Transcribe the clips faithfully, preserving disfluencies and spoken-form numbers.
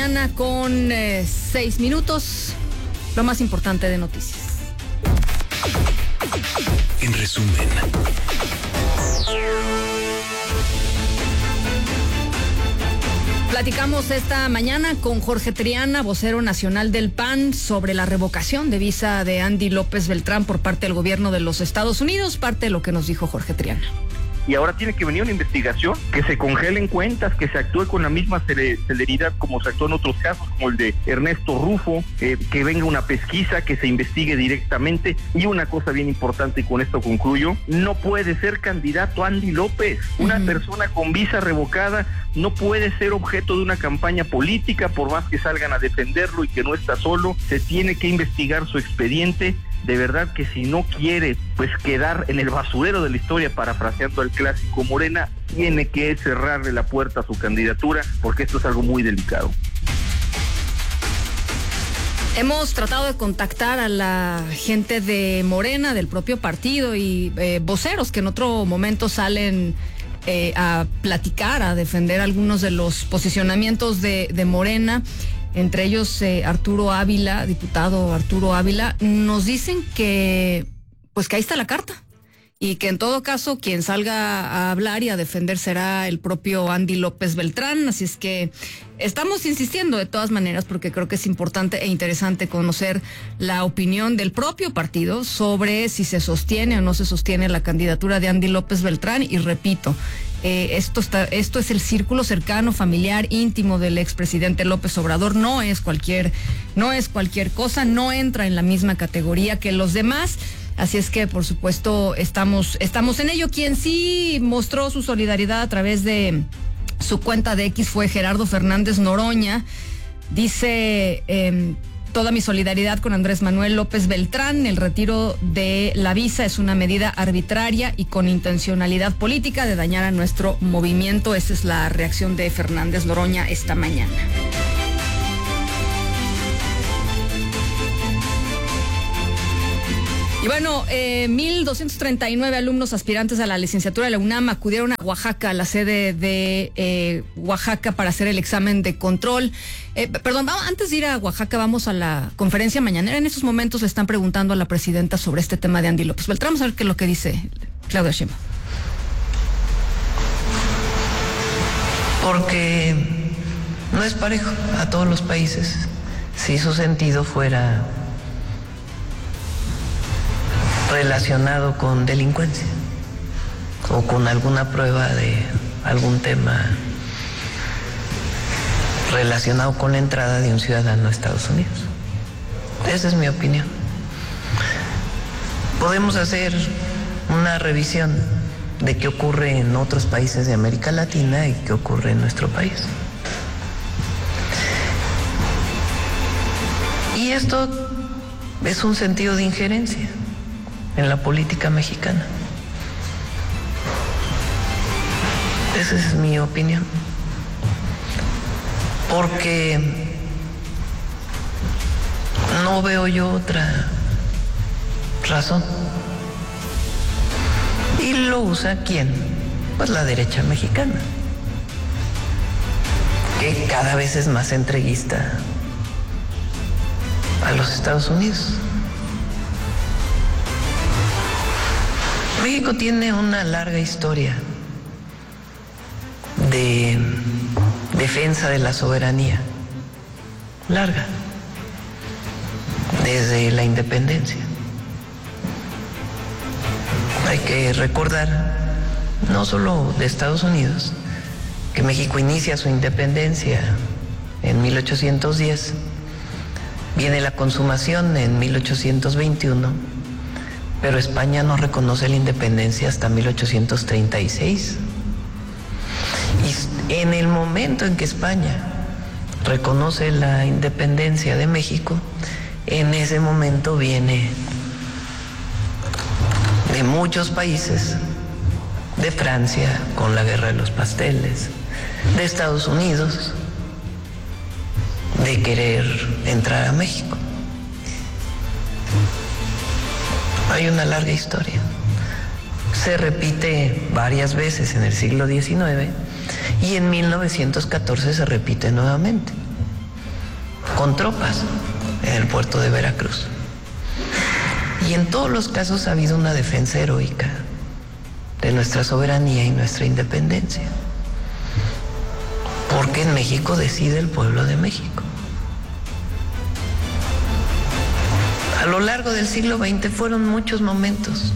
mañana con eh, seis minutos. Lo más importante de noticias. En resumen. Platicamos esta mañana con Jorge Triana, vocero nacional del P A N, sobre la revocación de visa de Andy López Beltrán por parte del gobierno de los Estados Unidos. Parte de lo que nos dijo Jorge Triana. Y ahora tiene que venir una investigación, que se congelen cuentas, que se actúe con la misma celeridad como se actuó en otros casos, como el de Ernesto Rufo, eh, que venga una pesquisa, que se investigue directamente. Y una cosa bien importante, y con esto concluyo, no puede ser candidato Andy López. Una uh-huh. persona con visa revocada no puede ser objeto de una campaña política, por más que salgan a defenderlo y que no está solo. Se tiene que investigar su expediente. De verdad que si no quiere pues quedar en el basurero de la historia, parafraseando al clásico Morena, tiene que cerrarle la puerta a su candidatura, porque esto es algo muy delicado. Hemos tratado de contactar a la gente de Morena, del propio partido, y eh, voceros que en otro momento salen eh, a platicar, a defender algunos de los posicionamientos de, de Morena. Entre ellos eh, Arturo Ávila, diputado Arturo Ávila, nos dicen que pues que ahí está la carta y que en todo caso quien salga a hablar y a defender será el propio Andy López Beltrán. Así es que estamos insistiendo de todas maneras, porque creo que es importante e interesante conocer la opinión del propio partido sobre si se sostiene o no se sostiene la candidatura de Andy López Beltrán. Y repito, Eh, esto está, esto es el círculo cercano, familiar, íntimo del expresidente López Obrador. No es cualquier, no es cualquier cosa, no entra en la misma categoría que los demás. Así es que, por supuesto, estamos, estamos en ello. Quien sí mostró su solidaridad a través de su cuenta de X fue Gerardo Fernández Noroña. Dice: eh, toda mi solidaridad con Andrés Manuel López Beltrán. El retiro de la visa es una medida arbitraria y con intencionalidad política de dañar a nuestro movimiento. Esa es la reacción de Fernández Noroña esta mañana. Y bueno, eh, mil doscientos treinta y nueve alumnos aspirantes a la licenciatura de la UNAM acudieron a Oaxaca, a la sede de eh, Oaxaca, para hacer el examen de control. Eh, perdón, vamos, antes de ir a Oaxaca, vamos a la conferencia mañanera. En estos momentos le están preguntando a la presidenta sobre este tema de Andy López Beltrán. Vamos a ver qué es lo que dice Claudia Sheinbaum. Porque no es parejo a todos los países. Si su sentido fuera relacionado con delincuencia o con alguna prueba de algún tema relacionado con la entrada de un ciudadano a Estados Unidos. Esa es mi opinión. Podemos hacer una revisión de qué ocurre en otros países de América Latina y qué ocurre en nuestro país. Y esto es un sentido de injerencia en la política mexicana. Esa es mi opinión. Porque no veo yo otra razón. ¿Y lo usa quién? Pues la derecha mexicana, que cada vez es más entreguista a los Estados Unidos. México tiene una larga historia de defensa de la soberanía, larga, desde la independencia. Hay que recordar, no solo de Estados Unidos, que México inicia su independencia en mil ochocientos diez, viene la consumación en mil ochocientos veintiuno, pero España no reconoce la independencia hasta mil ochocientos treinta y seis. Y en el momento en que España reconoce la independencia de México, en ese momento viene de muchos países, de Francia con la guerra de los pasteles, de Estados Unidos, de querer entrar a México. Hay una larga historia. Se repite varias veces en el siglo diecinueve y en mil novecientos catorce se repite nuevamente. con tropas en el puerto de Veracruz. Y en todos los casos ha habido una defensa heroica de nuestra soberanía y nuestra independencia. Porque en México decide el pueblo de México. A lo largo del siglo veinte fueron muchos momentos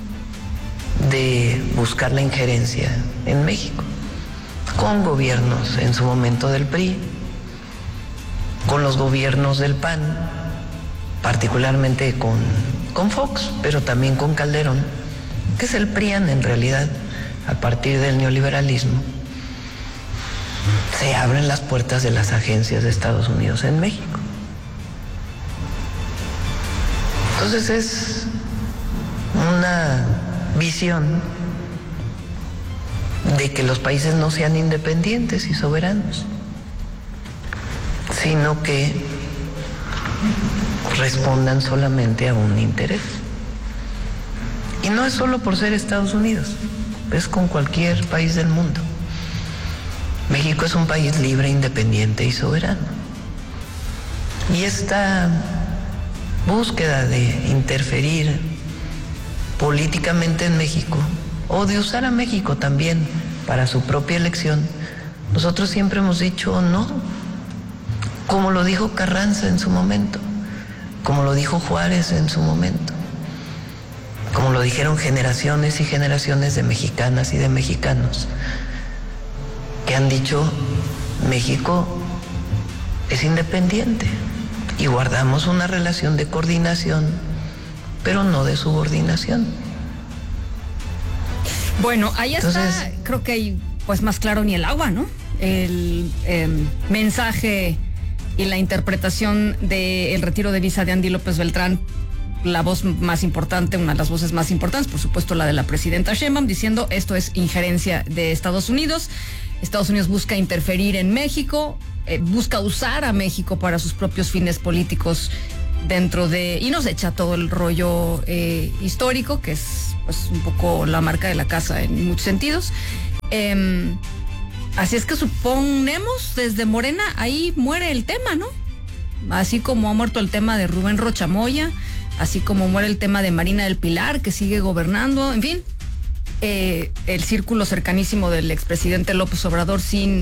de buscar la injerencia en México, con gobiernos en su momento del P R I, con los gobiernos del P A N, particularmente con, con Fox, pero también con Calderón, que es el PRIAN en realidad, a partir del neoliberalismo. Se abren las puertas de las agencias de Estados Unidos en México. Entonces es una visión de que los países no sean independientes y soberanos, sino que respondan solamente a un interés. Y no es solo por ser Estados Unidos, es con cualquier país del mundo. México es un país libre, independiente y soberano. Y esta búsqueda de interferir políticamente en México, o de usar a México también para su propia elección, nosotros siempre hemos dicho no, como lo dijo Carranza en su momento, como lo dijo Juárez en su momento, como lo dijeron generaciones y generaciones de mexicanas y de mexicanos, que han dicho México es independiente y guardamos una relación de coordinación, pero no de subordinación. Bueno, ahí está, Entonces, creo que hay, pues más claro ni el agua, ¿no? El eh, mensaje y la interpretación del retiro de visa de Andy López Beltrán, la voz más importante, una de las voces más importantes, por supuesto la de la presidenta Sheinbaum, diciendo esto es injerencia de Estados Unidos. Estados Unidos busca interferir en México, eh, busca usar a México para sus propios fines políticos dentro de, y nos echa todo el rollo eh, histórico, que es pues un poco la marca de la casa en muchos sentidos. Eh, así es que suponemos desde Morena ahí muere el tema, ¿no? Así como ha muerto el tema de Rubén Rocha Moya, así como muere el tema de Marina del Pilar, que sigue gobernando, en fin. Eh, el círculo cercanísimo del expresidente López Obrador sin,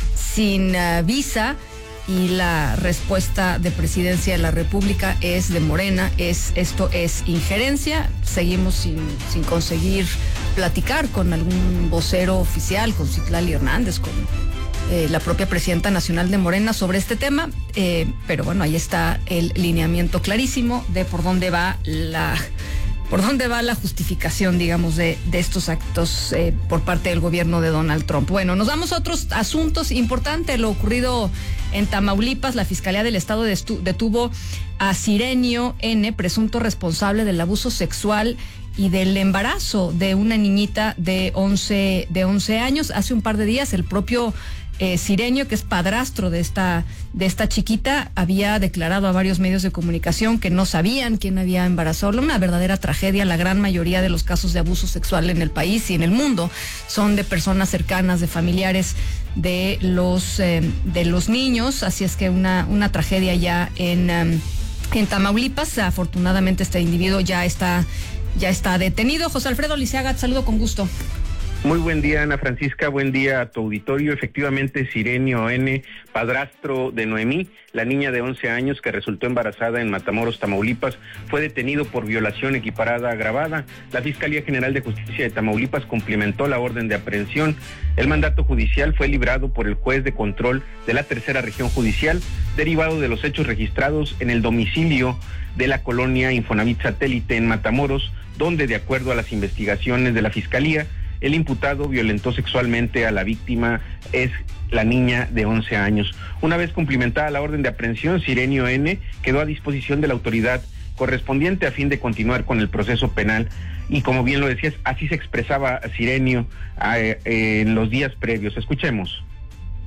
sin uh, visa, y la respuesta de Presidencia de la República es de Morena, es esto es injerencia. Seguimos sin, sin conseguir platicar con algún vocero oficial, con Citlali Hernández, con eh, la propia presidenta nacional de Morena sobre este tema, eh, pero bueno, ahí está el lineamiento clarísimo de por dónde va la por dónde va la justificación, digamos, de, de estos actos eh, por parte del gobierno de Donald Trump. Bueno, nos vamos a otros asuntos importantes. Lo ocurrido en Tamaulipas, la Fiscalía del Estado detuvo a Cirenio N., presunto responsable del abuso sexual y del embarazo de una niñita de once, de once años. Hace un par de días el propio Eh, Cirenio, que es padrastro de esta, de esta chiquita, había declarado a varios medios de comunicación que no sabían quién había embarazado. Una verdadera tragedia. La gran mayoría de los casos de abuso sexual en el país y en el mundo son de personas cercanas, de familiares de los, eh, de los niños. Así es que una, una tragedia ya en, um, en Tamaulipas. Afortunadamente este individuo ya está, ya está detenido. José Alfredo Liceaga, te saludo con gusto. Muy buen día, Ana Francisca, buen día a tu auditorio. Efectivamente, Cirenio N., padrastro de Noemí, la niña de once años que resultó embarazada en Matamoros, Tamaulipas, fue detenido por violación equiparada agravada. La Fiscalía General de Justicia de Tamaulipas cumplimentó la orden de aprehensión. El mandato judicial fue librado por el juez de control de la Tercera Región Judicial, derivado de los hechos registrados en el domicilio de la colonia Infonavit Satélite en Matamoros, donde, de acuerdo a las investigaciones de la Fiscalía, el imputado violentó sexualmente a la víctima, es la niña de once años. Una vez cumplimentada la orden de aprehensión, Cirenio N. quedó a disposición de la autoridad correspondiente a fin de continuar con el proceso penal. Y como bien lo decías, así se expresaba Cirenio eh, eh, en los días previos. Escuchemos.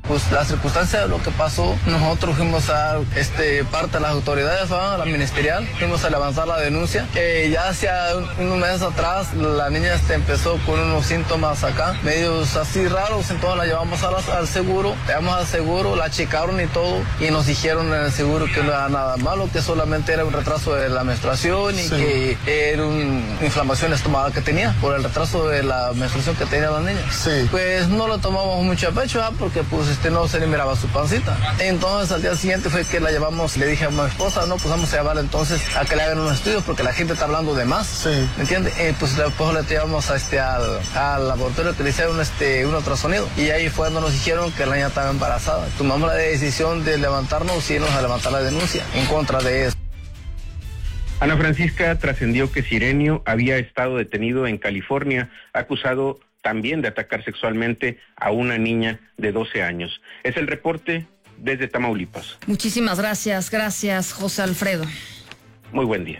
Pues la circunstancia de lo que pasó, nosotros fuimos a este, parte de las autoridades, ¿no? A la ministerial, fuimos a levantar la denuncia. Eh, ya hacía un, unos meses atrás la niña este, empezó con unos síntomas acá, medios así raros, entonces la llevamos a la, al seguro, llevamos al seguro, la checaron y todo, y nos dijeron en el seguro que no era nada malo, que solamente era un retraso de la menstruación y sí. que era una inflamación estomacal que tenía por el retraso de la menstruación que tenía la niña. Sí. Pues no lo tomamos mucho a pecho, ¿eh? Porque pues este no se le miraba su pancita. Entonces al día siguiente fue que la llevamos, le dije a mi esposa, no, pues vamos a llevarla entonces a que le hagan unos estudios porque la gente está hablando de más. Sí. ¿Me entiendes? Eh, pues después le llevamos a este, al, al laboratorio que le hicieron este, un ultrasonido y ahí fue donde nos dijeron que la niña estaba embarazada. Tomamos la decisión de levantarnos y irnos a levantar la denuncia en contra de eso. Ana Francisca, trascendió que Sirenio había estado detenido en California, acusado también de atacar sexualmente a una niña de doce años. Es el reporte desde Tamaulipas. Muchísimas gracias, gracias José Alfredo. Muy buen día.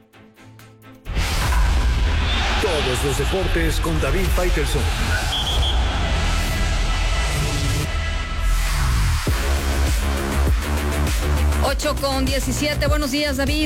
Todos los deportes con David Faitelson. ocho con diecisiete, buenos días David.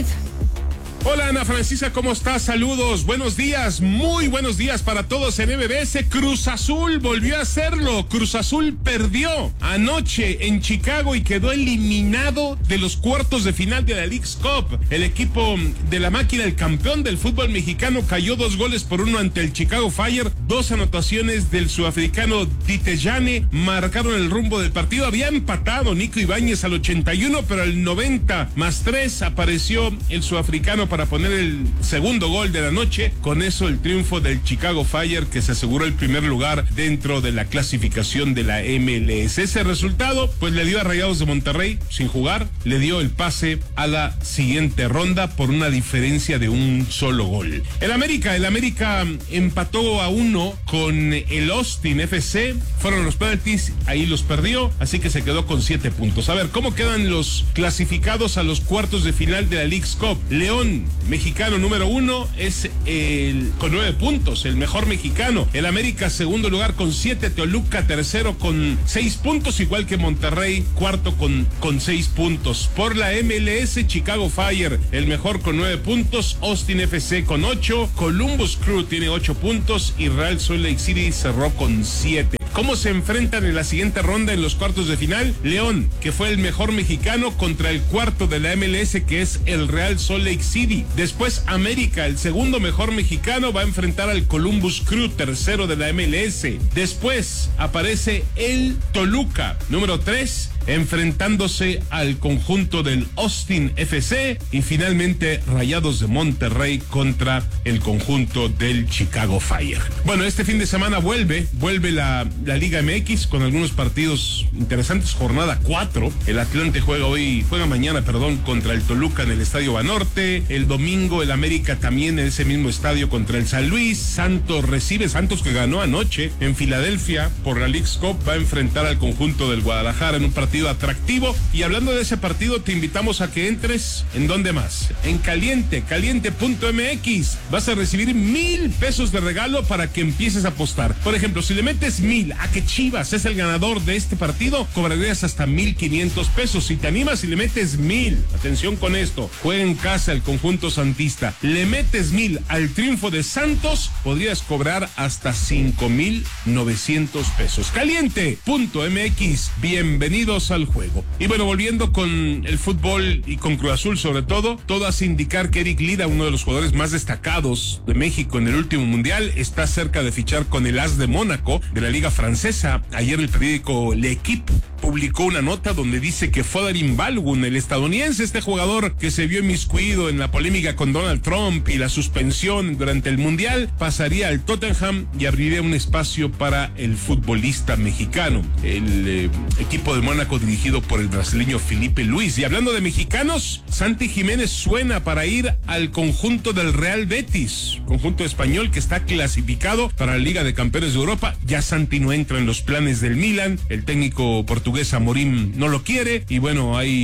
Hola Ana Francisca, ¿cómo estás? Saludos, buenos días, muy buenos días para todos en M B S. Cruz Azul volvió a hacerlo. Cruz Azul perdió anoche en Chicago y quedó eliminado de los cuartos de final de la Leagues Cup. El equipo de la máquina, el campeón del fútbol mexicano, cayó dos goles por uno ante el Chicago Fire. Dos anotaciones del sudafricano Ditejane marcaron el rumbo del partido. Había empatado Nico Ibáñez al ochenta y uno, pero al noventa más tres apareció el sudafricano para poner el segundo gol de la noche. Con eso el triunfo del Chicago Fire, que se aseguró el primer lugar dentro de la clasificación de la M L S. Ese resultado pues le dio a Rayados de Monterrey sin jugar, le dio el pase a la siguiente ronda por una diferencia de un solo gol. El América, el América empató a uno con el Austin F C, fueron los penaltis, ahí los perdió, así que se quedó con siete puntos. A ver, ¿cómo quedan los clasificados a los cuartos de final de la Leagues Cup? León, mexicano número uno, es el con nueve puntos, el mejor mexicano. El América segundo lugar con siete, Toluca tercero con seis puntos, igual que Monterrey cuarto con, con seis puntos. Por la M L S, Chicago Fire el mejor con nueve puntos, Austin F C con ocho, Columbus Crew tiene ocho puntos y Real Salt Lake City cerró con siete. ¿Cómo se enfrentan en la siguiente ronda en los cuartos de final? León, que fue el mejor mexicano, contra el cuarto de la M L S, que es el Real Salt Lake City. Después América, el segundo mejor mexicano, va a enfrentar al Columbus Crew, tercero de la M L S. Después aparece el Toluca, número tres, enfrentándose al conjunto del Austin F C, y finalmente Rayados de Monterrey contra el conjunto del Chicago Fire. Bueno, este fin de semana vuelve, vuelve la, la Liga M X con algunos partidos interesantes. Jornada cuatro, el Atlante juega hoy, juega mañana, perdón, contra el Toluca en el Estadio Banorte. El domingo el América también en ese mismo estadio contra el San Luis. Santos recibe, Santos que ganó anoche en Filadelfia por la Leagues Cup, va a enfrentar al conjunto del Guadalajara en un partido atractivo. Y hablando de ese partido, te invitamos a que entres en donde más, en Caliente, caliente punto m x. Vas a recibir mil pesos de regalo para que empieces a apostar. Por ejemplo, si le metes mil a que Chivas es el ganador de este partido, cobrarías hasta mil quinientos pesos. Si te animas y le metes mil, atención con esto, juega en casa el conjunto santista, le metes mil al triunfo de Santos, podrías cobrar hasta cinco mil novecientos pesos. Caliente punto m x, bienvenidos al juego. Y bueno, volviendo con el fútbol y con Cruz Azul sobre todo, todo hace indicar que Eric Lira, uno de los jugadores más destacados de México en el último mundial, está cerca de fichar con el A S de Mónaco de la liga francesa. Ayer el periódico L'Equipe publicó una nota donde dice que Fodorím Balogun, el estadounidense, este jugador que se vio inmiscuido en la polémica con Donald Trump y la suspensión durante el mundial, pasaría al Tottenham y abriría un espacio para el futbolista mexicano. El eh, equipo de Mónaco dirigido por el brasileño Felipe Luis. Y hablando de mexicanos, Santi Jiménez suena para ir al conjunto del Real Betis, conjunto español que está clasificado para la Liga de Campeones de Europa. Ya Santi no entra en los planes del Milan, el técnico portugués Amorim no lo quiere, y bueno, hay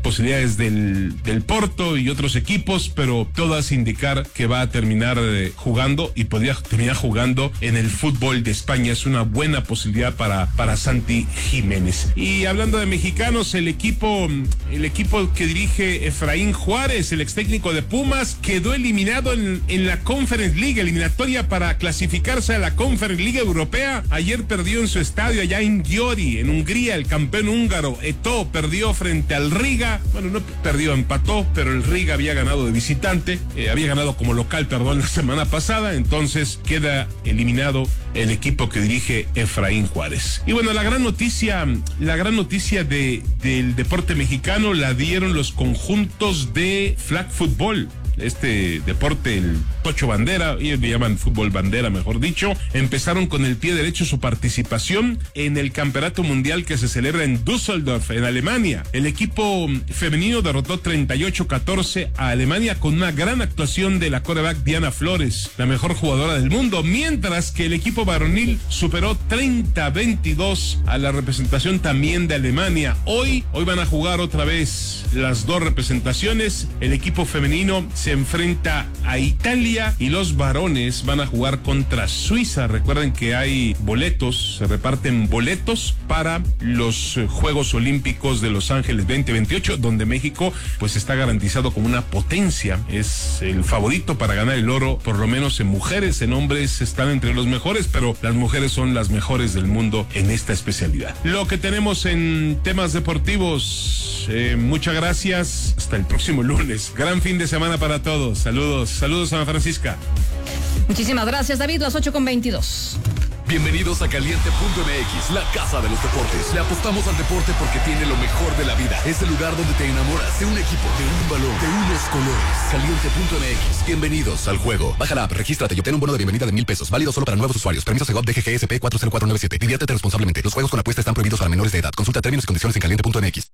posibilidades del, del Porto y otros equipos, pero todo hace indicar que va a terminar eh, jugando y podría terminar jugando en el fútbol de España. Es una buena posibilidad para, para Santi Jiménez. Y hablando de mexicanos, el equipo, el equipo que dirige Efraín Juárez, el ex técnico de Pumas, quedó eliminado en, en la Conference League, eliminatoria para clasificarse a la Conference League Europea. Ayer perdió en su estadio allá en Győri, en Hungría. El campeón húngaro Eto perdió frente al Riga. Bueno, no perdió, empató, pero el Riga había ganado de visitante, eh, había ganado como local, perdón, la semana pasada. Entonces queda eliminado el equipo que dirige Efraín Juárez. Y bueno, la gran noticia, la gran noticia de, del deporte mexicano la dieron los conjuntos de flag football. Este deporte, el Tocho Bandera, ellos le llaman fútbol bandera, mejor dicho, empezaron con el pie derecho su participación en el campeonato mundial que se celebra en Düsseldorf, en Alemania. El equipo femenino derrotó treinta y ocho a catorce a Alemania con una gran actuación de la quarterback Diana Flores, la mejor jugadora del mundo, mientras que el equipo varonil superó treinta a veintidós a la representación también de Alemania. Hoy, hoy van a jugar otra vez las dos representaciones. El equipo femenino se enfrenta a Italia y los varones van a jugar contra Suiza. Recuerden que hay boletos, se reparten boletos para los Juegos Olímpicos de Los Ángeles veinte veintiocho, donde México pues está garantizado como una potencia, es el favorito para ganar el oro, por lo menos en mujeres. En hombres están entre los mejores, pero las mujeres son las mejores del mundo en esta especialidad. Lo que tenemos en temas deportivos, eh, muchas gracias, hasta el próximo lunes. Gran fin de semana para todos. Saludos, saludos Ana Francisca. Muchísimas gracias, David, las ocho con veintidós. Bienvenidos a Caliente punto M X, la casa de los deportes. Le apostamos al deporte porque tiene lo mejor de la vida. Es el lugar donde te enamoras de un equipo, de un balón, de unos colores. Caliente punto M X, bienvenidos al juego. Baja la app, regístrate y obtén un bono de bienvenida de mil pesos. Válido solo para nuevos usuarios. Permiso Segov D G G S P cuatro cero cuatro nueve siete. Diviértete responsablemente. Los juegos con apuesta están prohibidos para menores de edad. Consulta términos y condiciones en caliente punto M X.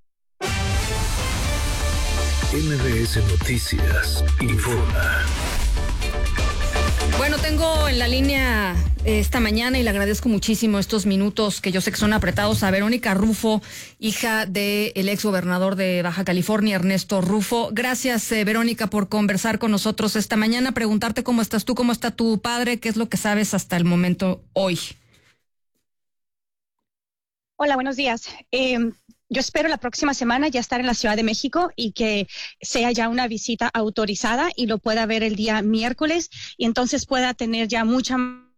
M B S Noticias informa. Bueno, tengo en la línea esta mañana y le agradezco muchísimo estos minutos que yo sé que son apretados a Verónica Rufo, hija del ex gobernador de Baja California, Ernesto Rufo. Gracias, eh, Verónica, por conversar con nosotros esta mañana, preguntarte cómo estás tú, cómo está tu padre, qué es lo que sabes hasta el momento hoy. Hola, buenos días. Eh, Yo espero la próxima semana ya estar en la Ciudad de México y que sea ya una visita autorizada y lo pueda ver el día miércoles y entonces pueda tener ya mucha